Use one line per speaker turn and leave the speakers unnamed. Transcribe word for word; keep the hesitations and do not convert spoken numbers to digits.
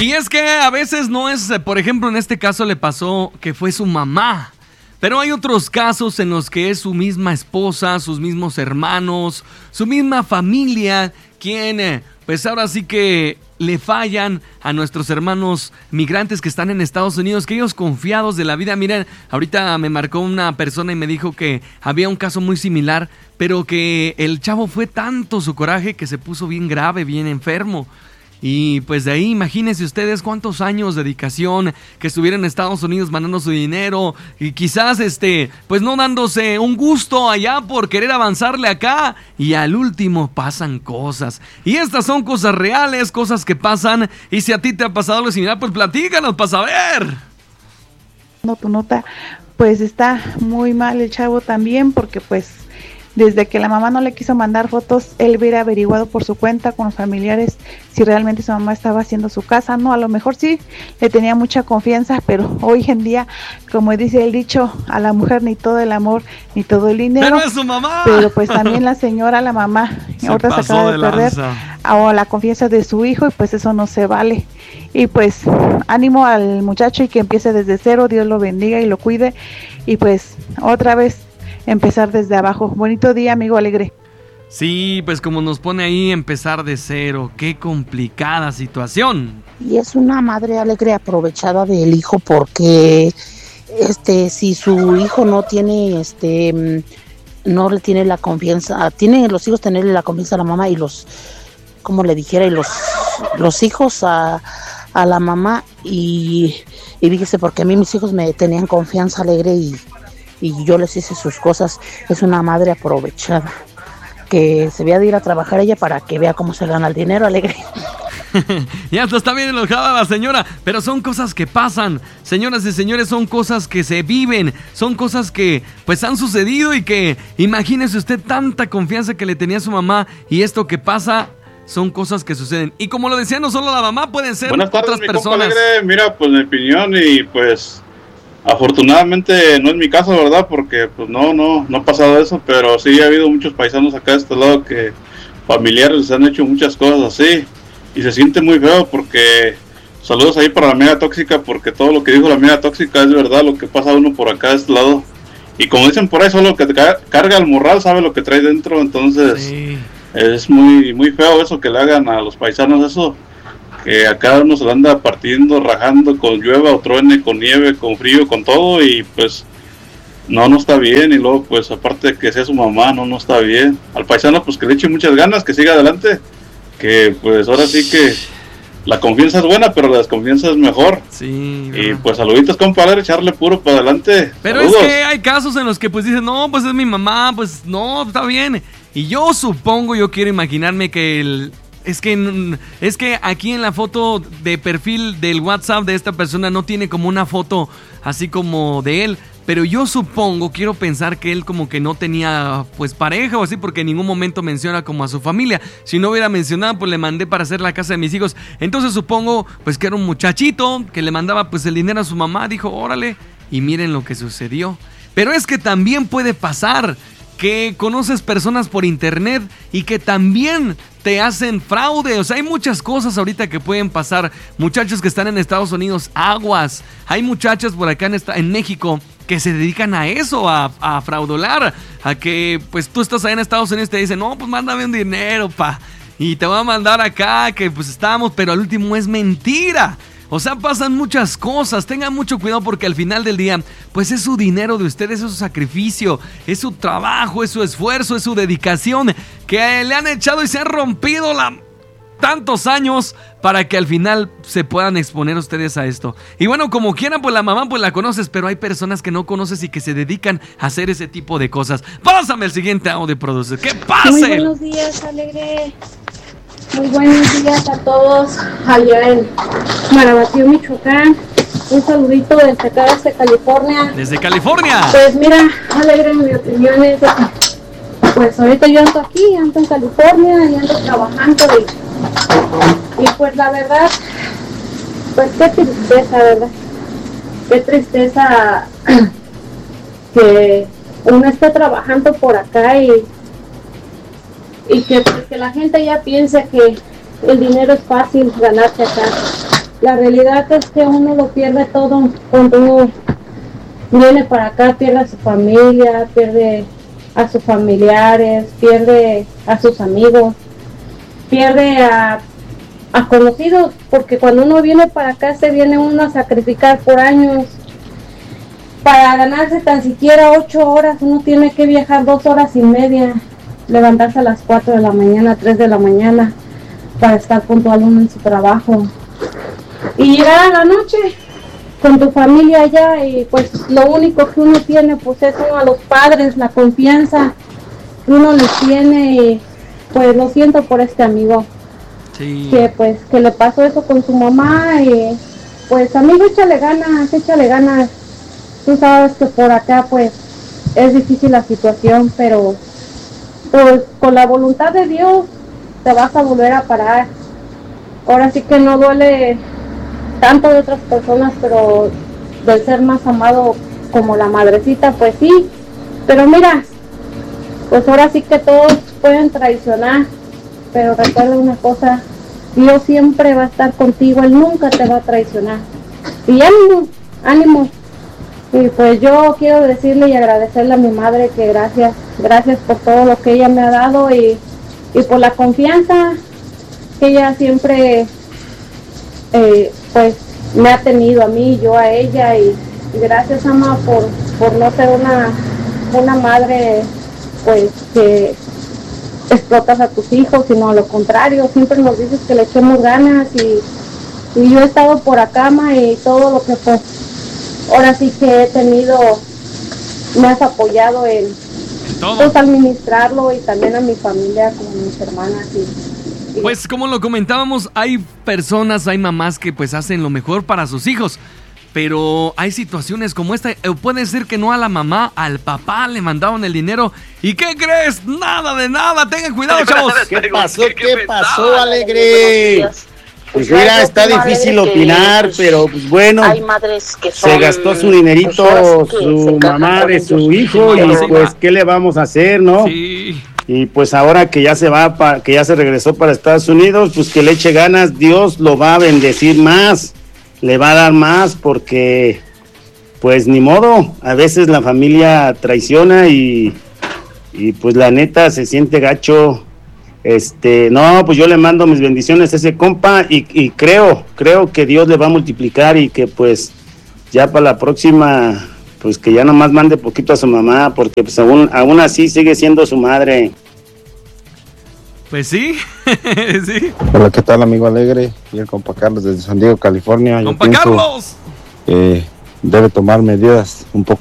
Y es que a veces no es, por ejemplo, en este caso le pasó que fue su mamá. Pero hay otros casos en los que es su misma esposa, sus mismos hermanos, su misma familia, quien, pues ahora sí que le fallan a nuestros hermanos migrantes que están en Estados Unidos, que ellos confiados de la vida. Miren, ahorita me marcó una persona y me dijo que había un caso muy similar, pero que el chavo fue tanto su coraje que se puso bien grave, bien enfermo. Y pues de ahí imagínense ustedes cuántos años de dedicación, que estuvieron en Estados Unidos mandando su dinero y quizás este pues no dándose un gusto allá por querer avanzarle acá, y al último pasan cosas. Y estas son cosas reales, cosas que pasan, y si a ti te ha pasado algo similar, pues platícanos para saber.
No, tu nota, pues está muy mal el chavo también, porque pues desde que la mamá no le quiso mandar fotos, él hubiera averiguado por su cuenta con los familiares si realmente su mamá estaba haciendo su casa. No, a lo mejor sí, le tenía mucha confianza, pero hoy en día, como dice el dicho, a la mujer ni todo el amor, ni todo el dinero.
¡Pero es su mamá!
Pero pues también la señora, la mamá, se ahorita se acaba de, de perder a la confianza de su hijo, y pues eso no se vale. Y pues ánimo al muchacho y que empiece desde cero, Dios lo bendiga y lo cuide, y pues otra vez empezar desde abajo. Bonito día, amigo alegre.
Sí, pues como nos pone ahí, empezar de cero. Qué complicada situación.
Y es una madre alegre aprovechada del hijo, porque este si su hijo no tiene este no le tiene la confianza, tienen los hijos tenerle la confianza a la mamá, y los, como le dijera, y los los hijos a, a la mamá, y, y fíjese, porque a mí mis hijos me tenían confianza alegre, y y yo les hice sus cosas. Es una madre aprovechada, que se vea de ir a trabajar ella para que vea cómo se gana el dinero, alegre.
Ya está bien enojada la señora, pero son cosas que pasan, señoras y señores, son cosas que se viven, son cosas que pues han sucedido, y que imagínese usted tanta confianza que le tenía a su mamá, y esto que pasa son cosas que suceden. Y como lo decía, no solo la mamá, pueden ser
Buenas tardes,
otras
mi
personas.
Compa Alegre. Mira, pues mi opinión, y pues afortunadamente no es mi caso, ¿verdad? Porque pues no, no, no ha pasado eso, pero sí ha habido muchos paisanos acá de este lado que familiares les han hecho muchas cosas así, y se siente muy feo, porque saludos ahí para la amiga tóxica, porque todo lo que dijo la amiga tóxica es verdad, lo que pasa uno por acá de este lado, y como dicen por ahí, solo lo que te carga el morral sabe lo que trae dentro. Entonces sí, es muy, muy feo eso que le hagan a los paisanos, eso que a cada uno se lo anda partiendo, rajando, con llueva o truene, con nieve, con frío, con todo, y pues no, no está bien. Y luego pues aparte de que sea su mamá, no, no está bien. Al paisano pues que le eche muchas ganas, que siga adelante, que pues ahora sí que la confianza es buena, pero la desconfianza es mejor.
Sí,
y
¿verdad?
pues saluditos, compadre, echarle puro para adelante.
Pero
Saludos.
Es que hay casos en los que pues dicen, no, pues es mi mamá, pues no, está bien. Y yo supongo, yo quiero imaginarme que el... Es que, es que aquí en la foto de perfil del WhatsApp de esta persona no tiene como una foto así como de él, pero yo supongo, quiero pensar que él como que no tenía pues pareja o así, porque en ningún momento menciona como a su familia. Si no hubiera mencionado, pues le mandé para hacer la casa de mis hijos. Entonces supongo pues que era un muchachito que le mandaba pues el dinero a su mamá, dijo órale, y miren lo que sucedió. Pero es que también puede pasar que conoces personas por internet y que también te hacen fraude. O sea, hay muchas cosas ahorita que pueden pasar. Muchachos que están en Estados Unidos, aguas. Hay muchachas por acá en, esta, en México que se dedican a eso, a, a fraudular, a que pues tú estás ahí en Estados Unidos y te dicen, no, pues mándame un dinero, pa, y te voy a mandar acá, que pues estamos, pero al último es mentira. O sea, pasan muchas cosas, tengan mucho cuidado, porque al final del día, pues es su dinero de ustedes, es su sacrificio, es su trabajo, es su esfuerzo, es su dedicación, que le han echado y se han rompido la... tantos años para que al final se puedan exponer ustedes a esto. Y bueno, como quieran, pues la mamá pues la conoces, pero hay personas que no conoces y que se dedican a hacer ese tipo de cosas. Pásame el siguiente audio, producer. ¡Que pase!
Muy buenos días, Alegre. Muy buenos días a todos allá en Marabatío, Michoacán. Un saludito desde acá, desde California.
Desde California.
Pues mira, Alegre, mi opinión es de que, pues ahorita yo ando aquí, ando en California y ando trabajando y, y pues la verdad, pues qué tristeza, ¿verdad? Qué tristeza que uno esté trabajando por acá y y que, pues, que la gente ya piense que el dinero es fácil ganarse acá. la realidad es que uno lo pierde todo cuando uno viene para acá, pierde a su familia, pierde a sus familiares, pierde a sus amigos, pierde a, a conocidos, porque cuando uno viene para acá se viene uno a sacrificar por años. Para ganarse tan siquiera ocho horas, uno tiene que viajar dos horas y media, levantarse a las cuatro de la mañana, tres de la mañana, para estar puntual uno en su trabajo. Y llegar a la noche con tu familia allá, y pues lo único que uno tiene pues es uno a los padres, la confianza que uno les tiene, y pues lo siento por este amigo. Sí. Que pues que le pasó eso con su mamá, y pues amigo, échale ganas, échale ganas. Tú sabes que por acá pues es difícil la situación, pero pues con la voluntad de Dios te vas a volver a parar. Ahora sí que no duele tanto de otras personas, pero del ser más amado como la madrecita, pues sí. Pero mira, pues ahora sí que todos pueden traicionar, pero recuerda una cosa, Dios siempre va a estar contigo, Él nunca te va a traicionar. Y ánimo, ánimo. Y pues yo quiero decirle y agradecerle a mi madre que gracias, gracias por todo lo que ella me ha dado, y, y por la confianza que ella siempre eh, pues me ha tenido a mí, yo a ella, y, y gracias, ama, por, por no ser una, una madre pues que explotas a tus hijos, sino a lo contrario, siempre nos dices que le echemos ganas, y, y yo he estado por acá, ama, y todo lo que pues ahora sí que he tenido, me has apoyado en pues, administrarlo, y también a mi familia, como mis hermanas. Y, y
pues como lo comentábamos, hay personas, hay mamás que pues hacen lo mejor para sus hijos, pero hay situaciones como esta. Puede ser que no a la mamá, al papá le mandaron el dinero. ¿Y qué crees? Nada de nada. Tengan cuidado, chavos.
¿Qué pasó? ¿Qué pasó, Alegre? Pues mira, está difícil opinar, pero pues bueno, se gastó su dinerito su mamá de su hijo, y pues qué le vamos a hacer, ¿no? Sí. Y pues ahora que ya se va, pa, que ya se regresó para Estados Unidos, pues que le eche ganas, Dios lo va a bendecir más, le va a dar más, porque pues ni modo, a veces la familia traiciona, y, y pues la neta se siente gacho. Este, no, pues yo le mando mis bendiciones a ese compa, y, y creo, creo que Dios le va a multiplicar, y que pues ya para la próxima, pues que ya nomás mande poquito a su mamá, porque pues aún, aún así sigue siendo su madre.
Pues sí, sí.
Hola, ¿qué tal, amigo Alegre? Y el compa Carlos desde San Diego, California.
¡Compa Carlos!
Eh, debe tomar medidas un poco